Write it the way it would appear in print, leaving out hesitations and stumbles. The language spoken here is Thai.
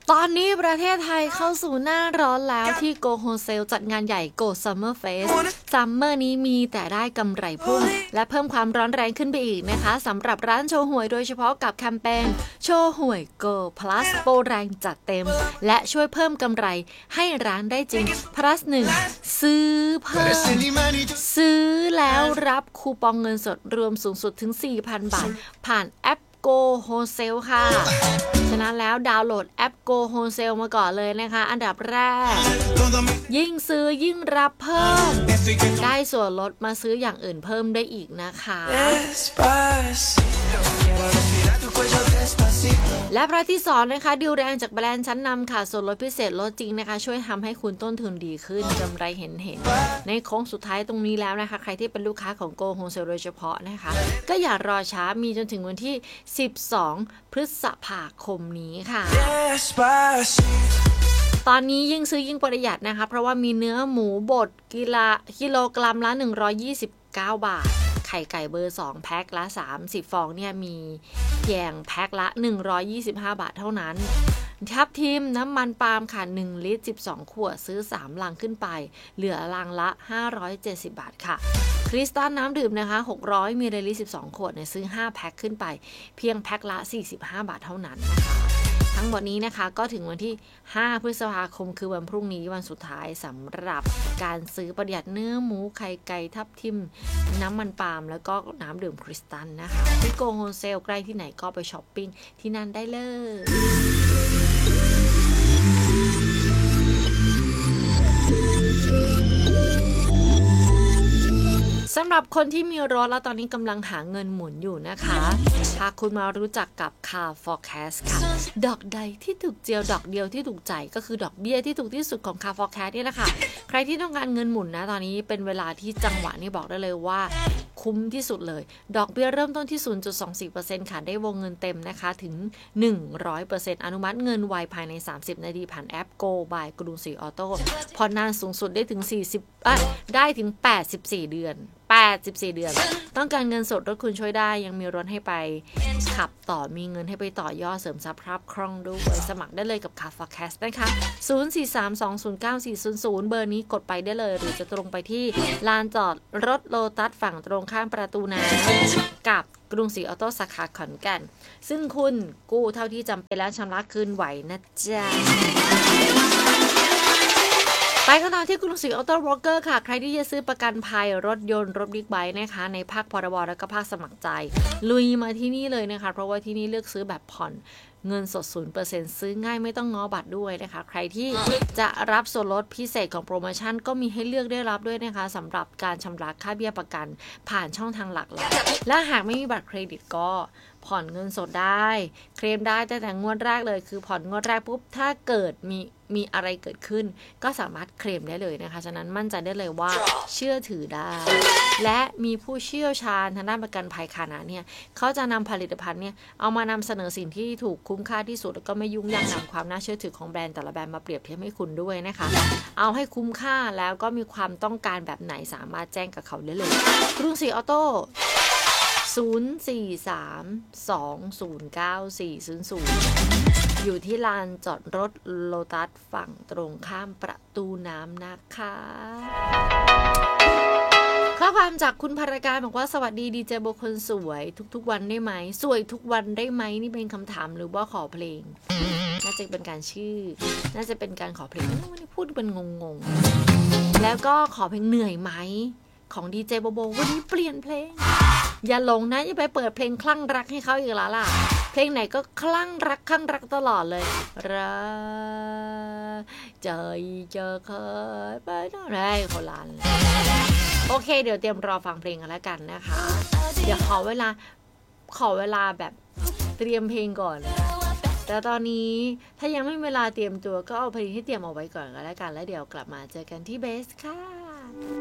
ตอนนี้ประเทศไทยเข้าสู่หน้าร้อนแล้วที่โกโฮเซลจัดงานใหญ่โกซัมเมอร์เฟสซัมเมอร์นี้มีแต่ได้กำไรพุ่งและเพิ่มความร้อนแรงขึ้นไปอีกนะคะสำหรับร้านโชว์หวยโดยเฉพาะกับแคมเปญโชว์หวยโก plus โปรแรงจัดเต็มและช่วยเพิ่มกำไรให้ร้านได้จริง plus 1ซื้อเพิ่มซื้อแล้วรับคูปองเงินสดรวมสูงสุดถึง 4,000 บาทผ่านแอปโกโฮเซลค่ะฉะนั้นแล้วดาวน์โหลดแอปโกโฮเซลมาก่อนเลยนะคะอันดับแรกยิ่งซื้อยิ่งรับเพิ่มได้ส่วนลดมาซื้ออย่างอื่นเพิ่มได้อีกนะคะและประที่สองนะคะดิวแรงจากแบรนด์ชั้นนำค่ะส่วนลดพิเศษลดจริงนะคะช่วยทำให้คุณต้นทุนดีขึ้นกำไรเห็นในโค้งสุดท้ายตรงนี้แล้วนะคะใครที่เป็นลูกค้าของโกโฮเซลโดยเฉพาะนะคะก็อย่ารอช้ามีจนถึงวันที่12 พฤษภาคมนี้ค่ะตอนนี้ยิ่งซื้อยิ่งประหยัดนะคะเพราะว่ามีเนื้อหมูบดกิโลกรัมละ129 บาทไข่ไก่เบอร์2แพ็คละ30ฟองเนี่ยมีเพียงแพ็คละ125 บาทเท่านั้นทับทิมน้ำมันปาล์มค่ะ1ลิตร12ขวดซื้อ3ลังขึ้นไปเหลือลังละ570 บาทค่ะคริสตัลน้ำดื่มนะคะ600มิลลิลิตร12ขวดเนี่ยซื้อ5แพ็คขึ้นไปเพียงแพ็คละ45 บาทเท่านั้นนะคะทั้งหมดนี้นะคะก็ถึงวันที่5 พฤษภาคมคือวันพรุ่งนี้วันสุดท้ายสำหรับการซื้อประหยัดเนื้อหมูไข่ไก่ทับทิมน้ำมันปาล์มแล้วก็น้ำดื่มคริสตัลนะคะที่โกโฮเซลใกล้ที่ไหนก็ไปช้อปปิ้งที่นั่นได้เลยสำหรับคนที่มีรถแล้วตอนนี้กำลังหาเงินหมุนอยู่นะคะพาคุณมารู้จักกับ Car Forecast ค่ะดอกใดที่ถูกเจียวดอกเดียวที่ถูกใจก็คือดอกเบี้ยที่ถูกที่สุดของ Car Forecast นี่แหละค่ะใครที่ต้องการเงินหมุนนะตอนนี้เป็นเวลาที่จังหวะนี้บอกได้เลยว่าคุ้มที่สุดเลยดอกเบี้ยเริ่มต้นที่ 0.24% ค่ะได้วงเงินเต็มนะคะถึง 100% อนุมัติเงินไวภายใน30นาทีผ่านแอป Go by กรุงศรีออโต้ผ่อนนานสูงสุดได้ถึง84 เดือนต้องการเงินสดรถคุณช่วยได้ยังมีรถให้ไปขับต่อมีเงินให้ไปต่อยอดเสริมทรัพย์คล่องด้วยสมัครได้เลยกับ Car Forecast นะคะ 0432094400 เบอร์นี้กดไปได้เลยหรือจะตรงไปที่ลานจอดรถโลตัสฝั่งตรงข้ามประตูน้ำกับกรุงศรีออโต้สาขาขอนแก่นซึ่งคุณกู้เท่าที่จำเป็นแล้วชำระคืนไหวนะจ๊ะไปกันต่อที่กรุงศรีออโต้บล็อกเกอร์ค่ะใครที่จะซื้อประกันภัยรถยนต์รถบิ๊กไบค์นะคะในภาคพรบและก็ภาคสมัครใจลุยมาที่นี่เลยนะคะเพราะว่าที่นี่เลือกซื้อแบบผ่อนเงินสด 0% ซื้อง่ายไม่ต้องง้อบัตรด้วยนะคะใครที่จะรับส่วนลดพิเศษของโปรโมชั่นก็มีให้เลือกได้รับด้วยนะคะสำหรับการชำระค่าเบี้ยประกันผ่านช่องทางหลักและหากไม่มีบัตรเครดิตก็ผ่อนเงินสดได้เคลมได้แต่งวดแรกเลยคือผ่อนงวดแรกปุ๊บถ้าเกิดมีอะไรเกิดขึ้นก็สามารถเคลมได้เลยนะคะฉะนั้นมั่นใจได้เลยว่าเชื่อถือได้และมีผู้เชี่ยวชาญทางด้านประกันภัยขนาดเนี่ยเขาจะนำผลิตภัณฑ์เนี่ยเอามานำเสนอสิ่งที่ถูกคุ้มค่าที่สุดแล้วก็ไม่ยุ่งยากนำความน่าเชื่อถือของแบรนด์แต่ละแบรนด์มาเปรียบเทียบให้คุณด้วยนะคะเอาให้คุ้มค่าแล้วก็มีความต้องการแบบไหนสามารถแจ้งกับเขาได้เลยกรุงศรีออโต้0432094400อยู่ที่ลานจอดรถโลตัสฝั่งตรงข้ามประตูน้ำนะคะข้อความจากคุณภารการบอกว่าสวัสดีดีเจโบคนสวยทุกวันได้ไหมสวยทุกวันได้ไหมนี่เป็นคำถามหรือว่าขอเพลงน่าจะเป็นการน่าจะเป็นการขอเพลงวันนี้พูดเป็นงงแล้วก็ขอเพลงเหนื่อยไหมของดีเจโบวันนี้เปลี่ยนเพลงอย่าหลงนะอย่าไปเปิดเพลงคลั่งรักให้เขาอีกแล้วล่ะเพลงไหนก็คลั่งรักตลอดเลยรักใจจะเคยไปไหนคนละโอเคเดี๋ยวเตรียมรอฟังเพลงกันแล้วกันนะคะเดี๋ยวขอเวลาแบบเตรียมเพลงก่อนแต่ตอนนี้ถ้ายังไม่มีเวลาเตรียมตัวก็เอาเพลงที่เตรียมเอาไว้ก่อนก็แล้วกันแล้วเดี๋ยวกลับมาเจอกันที่เบสค่ะ